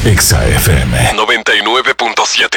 Exa FM 99.7.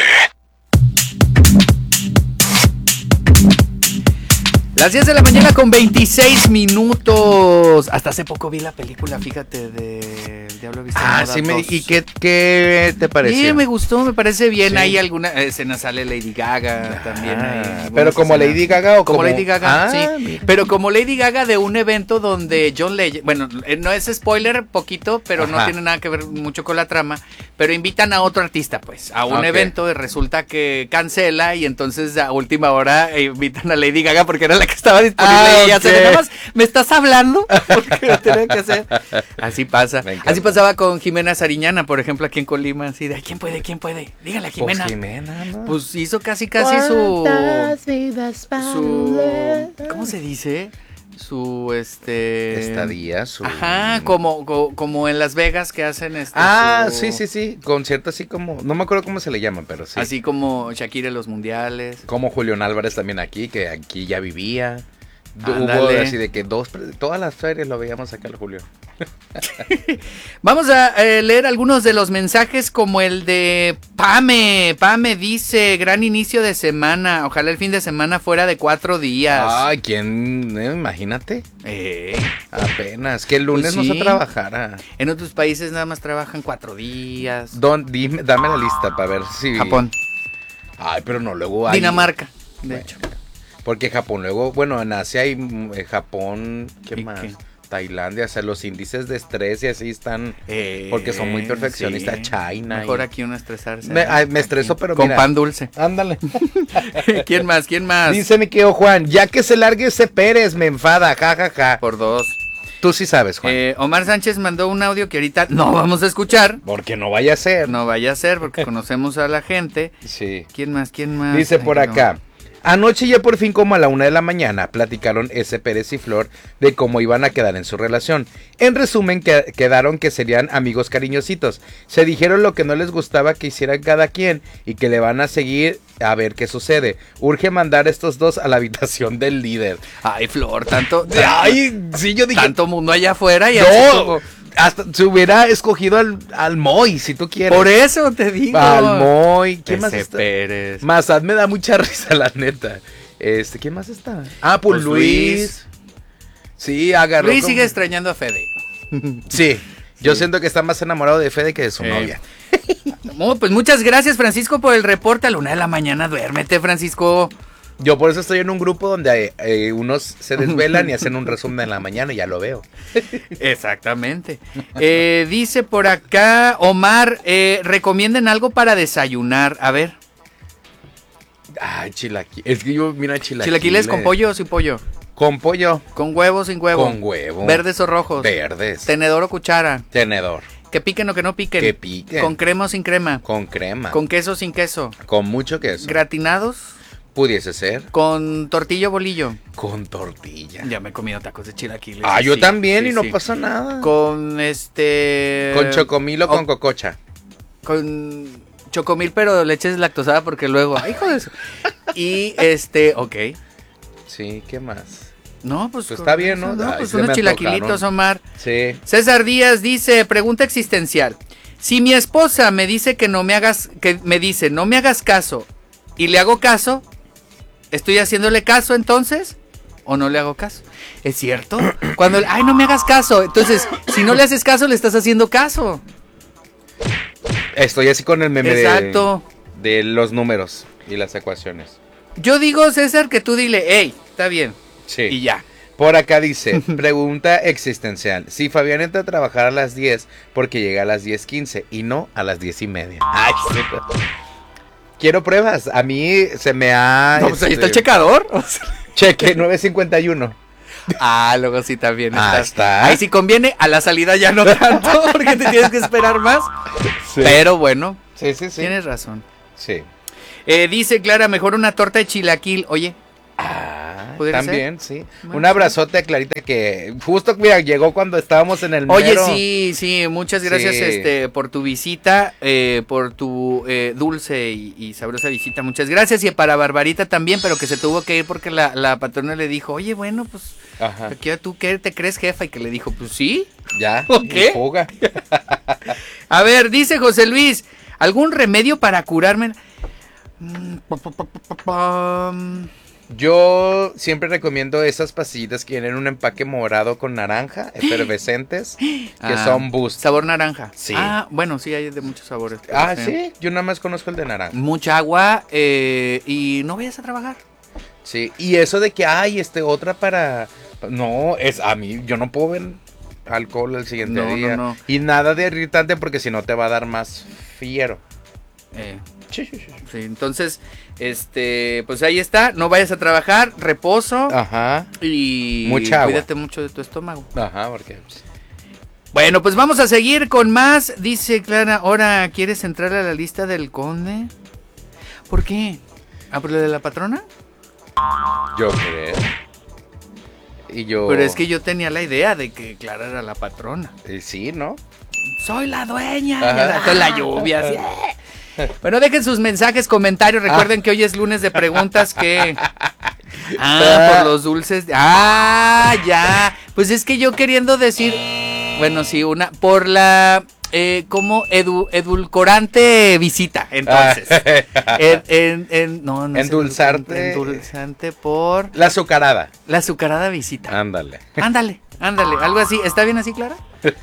Las 10 de la mañana con 26 minutos. Hasta hace poco vi la película, fíjate, de Diablo Viste Ah, Moda sí, 2. ¿y qué te pareció? Sí, me gustó, me parece bien. Sí. Hay alguna escena, sale Lady Gaga también. Hay ¿Pero como escenas. Lady Gaga o como como...? Lady Gaga, sí. Mira. Pero como Lady Gaga de un evento donde John Legend, bueno, no es spoiler poquito, pero no Ajá. tiene nada que ver mucho con la trama, pero invitan a otro artista, pues, a un Ok. evento y resulta que cancela y entonces a última hora invitan a Lady Gaga porque era la que estaba disponible y ella se ve, ok. nada más, ¿me estás hablando? Porque lo tenía que hacer. Así pasa. Me encanta. Así pasaba con Jimena Sariñana, por ejemplo, aquí en Colima, así de, ¿quién puede? Dígale a Jimena. Pues Jimena, ¿no? Pues hizo casi su ¿cómo se dice? Su Estadía, su... Ajá, como en Las Vegas que hacen sí, concierto así como, no me acuerdo cómo se le llaman, pero sí. así como Shakira en los mundiales. Como Julián Álvarez también aquí, que aquí ya vivía. Hubo Ándale. así de que todas las ferias lo veíamos acá al Julio. Vamos a leer algunos de los mensajes como el de Pame. Pame dice, gran inicio de semana, ojalá el fin de semana fuera de 4 días. Ay, ¿quién? Imagínate. Eh, Apenas, que el lunes Pues sí. no se trabajara. en otros países nada más trabajan 4 días. Dame la lista para ver si... Japón, Ay, pero no, luego hay... Dinamarca, de Bueno, hecho. Porque Japón, luego, bueno, en Asia hay Japón, ¿qué ¿Y más? qué? Tailandia, o sea, los índices de estrés y así están... porque son muy perfeccionistas. sí. China. Mejor aquí uno estresarse. Me estreso, Aquí. pero con mira. pan dulce. Ándale. ¿Quién más? Dice mi querido Juan, ya que se largue ese Pérez, me enfada, jajaja. Por 2. Tú sí sabes, Juan. Omar Sánchez mandó un audio que ahorita no vamos a escuchar. Porque no vaya a ser. No vaya a ser porque conocemos a la gente. Sí. ¿Quién más? Dice Ay, por no. acá. Anoche ya por fin como a la 1 de la mañana platicaron ese Pérez y Flor de cómo iban a quedar en su relación. En resumen quedaron que serían amigos cariñositos. Se dijeron lo que no les gustaba que hicieran cada quien y que le van a seguir a ver qué sucede. Urge mandar estos dos a la habitación del líder. Ay, Flor, tanto. Ay, sí, yo dije. Tanto mundo allá afuera y así No, como- hasta se hubiera escogido al Moy, si tú quieres. Por eso te digo. Al Moy. ¿Quién más Ese está? Pérez. Mazad me da mucha risa, la neta. ¿Quién más está? Ah, pues Luis. Sí, agarró. Luis como- sigue extrañando a Fede. Sí. Yo siento que está más enamorado de Fede que de su novia. Pues muchas gracias, Francisco, por el reporte. A la 1 de la mañana, duérmete, Francisco. Yo por eso estoy en un grupo donde unos se desvelan y hacen un resumen en la mañana y ya lo veo. Exactamente. Dice por acá, Omar, recomienden algo para desayunar. A ver, Ay, chilaquiles. Es que yo, mira, chilaquiles. ¿chilaquiles con pollo o sin pollo? Con pollo. ¿Con huevo o sin huevo? Con huevo. ¿Verdes o rojos? Verdes. ¿Tenedor o cuchara? Tenedor. ¿Que piquen o que no piquen? Que piquen. ¿Con crema o sin crema? Con crema. ¿Con queso o sin queso? Con mucho queso. ¿Gratinados? Pudiese ser. ¿Con tortilla o bolillo? Con tortilla. Ya me he comido tacos de chilaquiles. Ah, yo Sí, también sí, y no sí. pasa nada. Con Con chocomil o con cococha. Con chocomil, pero leche deslactosada porque luego, ay, hijo de eso. Y ok. Sí, ¿qué más? No, pues Pues con está bien, eso, ¿no? Ay, pues se unos me chilaquilitos, antojaron. Omar. Sí. César Díaz dice, pregunta existencial. Si mi esposa me dice no me hagas caso y le hago caso, ¿estoy haciéndole caso entonces? ¿O no le hago caso? ¿Es cierto? Cuando, ay, no me hagas caso. Entonces, si no le haces caso, le estás haciendo caso. Estoy así con el meme Exacto. de los números y las ecuaciones. Yo digo, César, que tú dile, hey, está bien. Sí. Y ya. Por acá dice, pregunta existencial. Si Fabián entra a trabajar a las 10 porque llega a las 10:15 y no a las 10:30. Ay, sí. Quiero pruebas. A mí se me ha... No, pues ahí está el checador. Cheque 9:51. Ah, luego sí también Ah, está. Ahí sí conviene, a la salida ya no tanto, porque te tienes que esperar más. Sí. Pero bueno, Sí, sí, sí. tienes razón. Sí. Dice Clara, mejor una torta de chilaquil. Oye, Ah, ¿Pudiera también, sí. Bueno, Un abrazote a Clarita que justo, mira, llegó cuando estábamos en el oye, mero. sí, muchas gracias Sí. por tu visita, por tu dulce y sabrosa visita. Muchas gracias. Y para Barbarita también, pero que se tuvo que ir porque la patrona le dijo, oye, bueno, pues, Ajá. aquí tú qué te crees, jefa, y que le dijo, pues sí. Ya. ¿O qué? y fuga. A ver, dice José Luis, ¿algún remedio para curarme? Yo siempre recomiendo esas pastillitas que tienen un empaque morado con naranja, efervescentes, que son Boost. Sabor naranja. Sí. Bueno, sí, hay de muchos sabores. Sí, yo nada más conozco el de naranja. Mucha agua y no vayas a trabajar. Sí, y eso de que hay otra para... No, es a mí, yo no puedo ver alcohol el siguiente día. No. Y nada de irritante porque si no te va a dar más fiero. Sí. Sí, entonces, pues ahí está, no vayas a trabajar, reposo. Ajá. Y mucha agua. Cuídate mucho de tu estómago. Ajá, porque... Bueno, pues vamos a seguir con más. Dice Clara, ahora, ¿quieres entrar a la lista del conde? ¿Por qué? ¿Ah, por lo de la patrona? Yo creo. Y yo... Pero es que yo tenía la idea de que Clara era la patrona. Sí, ¿no? Soy la dueña. Con la lluvia. Así. Bueno, dejen sus mensajes, comentarios. Recuerden que hoy es lunes de preguntas que... por los dulces. Ya. Pues es que yo queriendo decir... Bueno, sí, por la... como edulcorante visita, entonces. Endulzarte. Endulzante por... La azucarada. La azucarada visita. Ándale, algo así. ¿Está bien así, Clara?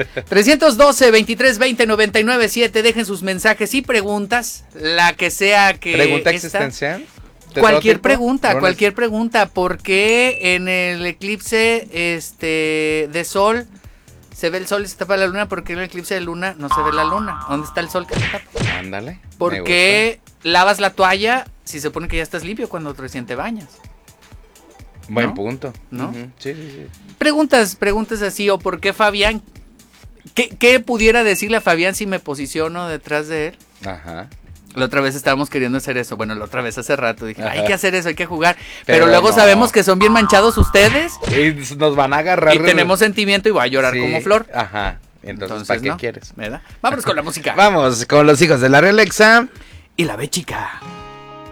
312-2320-997. Dejen sus mensajes y preguntas, la que sea que... ¿Pregunta existencial? Cualquier pregunta. ¿Por qué en el eclipse de sol se ve el sol y se tapa la luna? ¿Por qué en el eclipse de luna no se ve la luna? ¿Dónde está el sol que se tapa? Ándale. ¿Por qué lavas la toalla si se supone que ya estás limpio cuando recién te bañas? Buen punto. ¿No? Uh-huh. Sí. Preguntas así, o por qué Fabián... ¿Qué pudiera decirle a Fabián si me posiciono detrás de él? Ajá. La otra vez estábamos queriendo hacer eso. Bueno, la otra vez hace rato dije, hay que hacer eso, hay que jugar. Pero Pero luego no. sabemos que son bien manchados ustedes. Y nos van a agarrar. Y tenemos sentimiento y voy a llorar como Flor. Ajá. Entonces ¿para qué ¿no? quieres? ¿Verdad? Vámonos con la música. Vamos con los hijos de la Realexa. Y la B chica.